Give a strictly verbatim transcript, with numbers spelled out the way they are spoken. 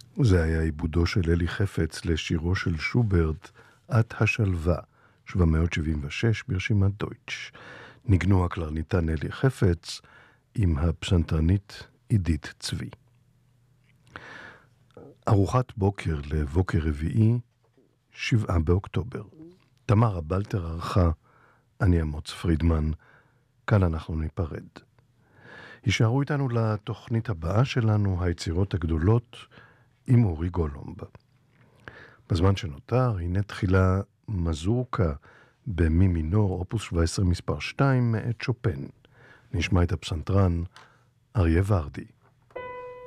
זה היה עיבודו של אלי חפץ לשירו של שוברט, את השלווה, שבע מאות שבעים ושש ברשימת דויטש. ניגנו הקלרניתן אלי חפץ עם הפסנתרנית עידית צבי. ארוחת בוקר לבוקר רביעי, שבעה באוקטובר. תמרה בלטר ערכה, אני אמוץ פרידמן, כאן אנחנו ניפרד. יישארו איתנו לתוכנית הבאה שלנו, היצירות הגדולות, עם אורי גולומב. בזמן שנותר, הנה תחילה מזורקה במי מינור, אופוס שבע עשרה מספר שתיים, מאת שופן. נשמע את הפסנתרן אריה ורדי.